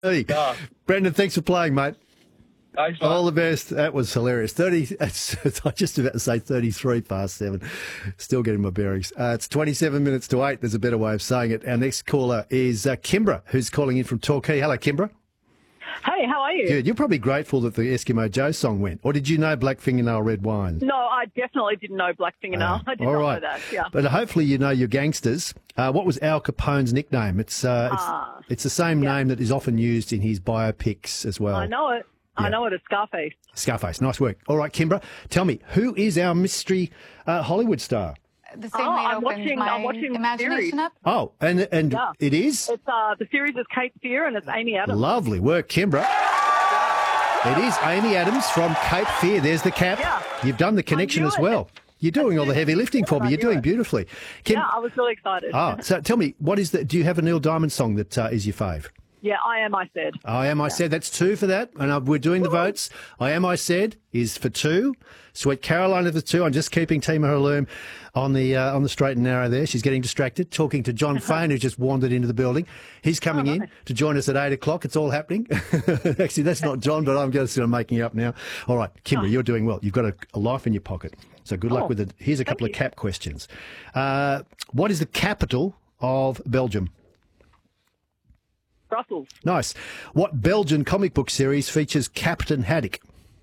Hey, Yeah. Brendan, thanks for playing, mate. Thanks, All the best. That was hilarious. I was just about to say 33 past 7. Still getting my bearings. It's 27 minutes to 8. There's a better way of saying it. Our next caller is Kimbra, who's calling in from Torquay. Hello, Kimbra. Hey, how are you? Good. You're probably grateful that the Eskimo Joe song went. Or did you know Black Fingernail Red Wine? No, I definitely didn't know Black Fingernail. I did all not right. know that. Yeah. But hopefully you know your gangsters. What was Al Capone's nickname? It's the same name that is often used in his biopics as well. I know it. Yeah. I know it as Scarface. Scarface. Nice work. All right, Kimbra, tell me, who is our mystery Hollywood star? The thing that opens my imagination up. Oh, and Yeah. it is? It's the series is Cape Fear and it's Amy Adams. Lovely work, Kimbra. It is Amy Adams from Cape Fear. There's the cap. Yeah. You've done the connection knew as it. well. You're doing all the heavy lifting for me. You're doing beautifully. Yeah, I was really excited. So tell me, do you have a Neil Diamond song that is your fave? Yeah, I Am, I Said. I Am, I Said. That's 2 for that. And we're doing the votes. I Am, I Said is for 2. Sweet Caroline is for 2. I'm just keeping Tima Halloum on the straight and narrow there. She's getting distracted, talking to John Fane, who just wandered into the building. He's coming in to join us at 8 o'clock. It's all happening. Actually, that's not John, but I'm just making it up now. All right, Kimbra, you're doing well. You've got a life in your pocket. So good luck with it. Here's a couple of cap questions. What is the capital of Belgium? Brussels. Nice. What Belgian comic book series features Captain Haddock?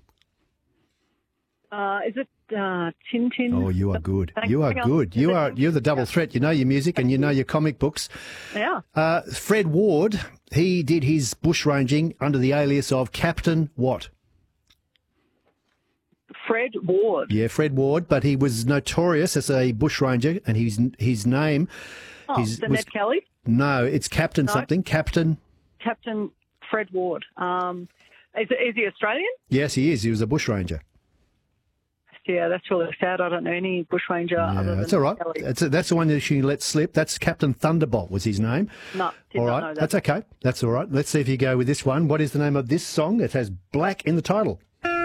Is it Tintin? Oh, you are good. Thanks. You are Hang on. good. You're the double threat. You know your music and you know your comic books. Yeah. Fred Ward, he did his bushranging under the alias of Captain what? Fred Ward. Yeah, Fred Ward, but he was notorious as a bushranger, and his name The Ned Kelly? No, it's Captain something. Captain Fred Ward. Is he Australian? Yes, he is. He was a bushranger. Yeah, that's really sad. I don't know any bushranger other than that's all right. Kelly. That's the one that she let slip. That's Captain Thunderbolt was his name. No, did all not right, know that. that's okay. That's all right. Let's see if you go with this one. What is the name of this song? It has black in the title.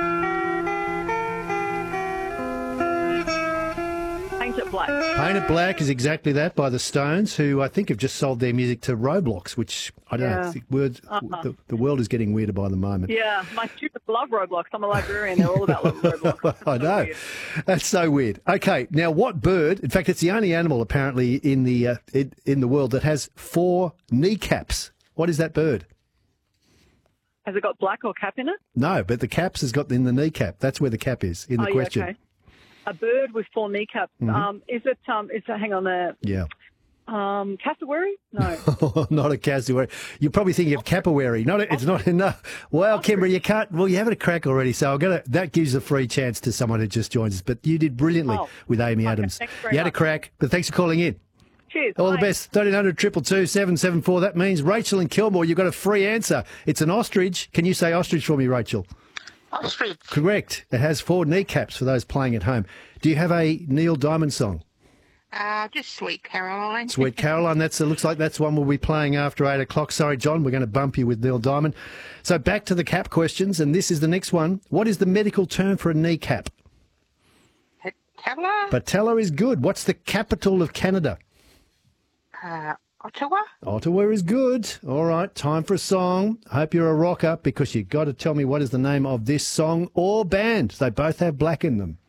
Paint It Black. Paint It Black is exactly that by the Stones, who I think have just sold their music to Roblox, which I don't know. The world is getting weirder by the moment. Yeah, my students love Roblox. I'm a librarian. They're all about Roblox. I know. Weird. That's so weird. Okay, now what bird? In fact, it's the only animal apparently in the world that has 4 kneecaps. What is that bird? Has it got black or cap in it? No, but the caps has got in the kneecap. That's where the cap is in the question. Yeah, okay. A bird with 4 kneecaps. Is it? Hang on there. Yeah. Cassowary? No. Not a cassowary. You're probably thinking of capoeira. It's not enough. Well, Kimbra, you can't. Well, you have a crack already, so that gives a free chance to someone who just joins us. But you did brilliantly with Amy Adams. Thanks very You had a much. crack, but thanks for calling in. Cheers. All Bye. the best. 1300 222 774. That means Rachel in Kilmore, you've got a free answer. It's an ostrich. Can you say ostrich for me, Rachel? Ostrich. Correct. It has 4 kneecaps for those playing at home. Do you have a Neil Diamond song? Just Sweet Caroline. Sweet Caroline. Looks like that's one we'll be playing after 8 o'clock. Sorry, John, we're going to bump you with Neil Diamond. So back to the cap questions, and this is the next one. What is the medical term for a kneecap? Patella. Patella is good. What's the capital of Canada? Ottawa. Ottawa is good. All right, time for a song. I hope you're a rocker because you've got to tell me what is the name of this song or band. They both have black in them.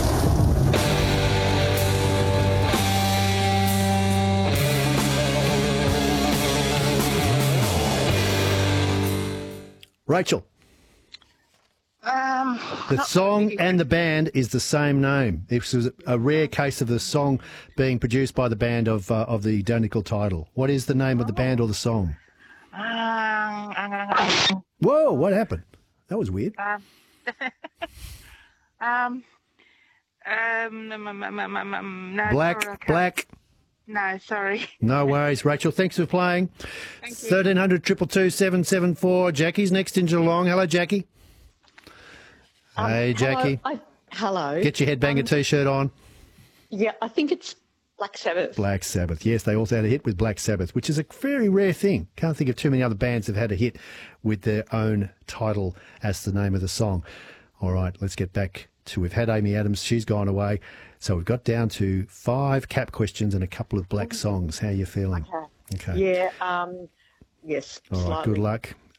Rachel. The song and the band is the same name. This was a rare case of the song being produced by the band of the identical title. What is the name of the band or the song? Whoa, what happened? That was weird. No, Black. No, sorry. No worries. Rachel, thanks for playing. Thank you. 1300 222 774. Jackie's next in Geelong. Hello, Jackie. Hey, Jackie. Hello. Get your Headbanger T-shirt on. Yeah, I think it's Black Sabbath. Black Sabbath. Yes, they also had a hit with Black Sabbath, which is a very rare thing. Can't think of too many other bands that have had a hit with their own title as the name of the song. All right, let's get back to, we've had Amy Adams. She's gone away. So we've got down to 5 cap questions and a couple of black songs. How are you feeling? Okay. Yeah, yes. All right, slightly. good luck.